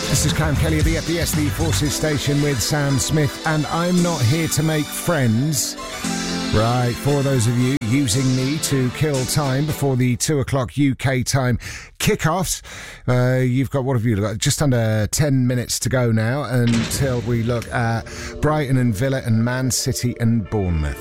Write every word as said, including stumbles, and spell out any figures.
This is Cam Kelly at the F D S, the Forces Station with Sam Smith, and I'm not here to make friends. Right, for those of you using me to kill time before the two o'clock U K time kickoffs, uh, you've got, what have you got? Just under ten minutes to go now until we look at Brighton and Villa and Man City and Bournemouth.